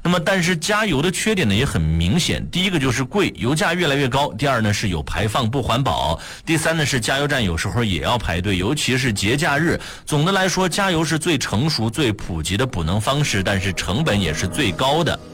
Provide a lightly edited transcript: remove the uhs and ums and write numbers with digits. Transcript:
那么但是加油的缺点呢也很明显，第一个就是贵，油价越来越高，第二呢是有排放不环保，第三呢是加油站有时候也要排队，尤其是节假日。总的来说，加油是最成熟最普及的补能方式，但是成本也是最高的。